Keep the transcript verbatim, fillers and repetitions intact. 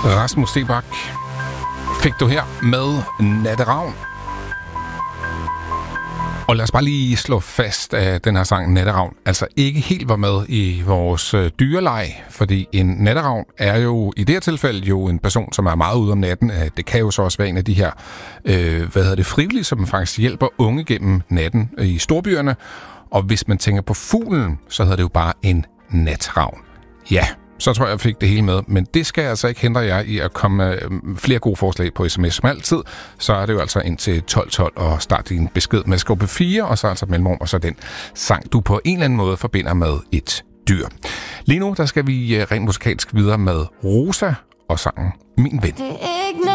Rasmus Seebach fik du her med Natteravn. Og lad os bare lige slå fast, at den her sang Natteravn altså ikke helt var med i vores øh, dyreleg, fordi en natteravn er jo i det her tilfælde jo en person, som er meget ude om natten. Det kan jo så også være en af de her øh, hvad hedder det, frivillige, som faktisk hjælper unge gennem natten i storbyerne. Og hvis man tænker på fuglen, så hedder det jo bare en natravn. Ja, så tror jeg, jeg fik det hele med. Men det skal altså ikke hindre jer i at komme med flere gode forslag på sms som altid. Så er det jo altså ind til tolv tolv og start din besked med skubbe fire, og så altså mellemrum, og så den sang, du på en eller anden måde forbinder med et dyr. Lige nu, der skal vi rent musikalsk videre med Rosa og sangen Min Ven.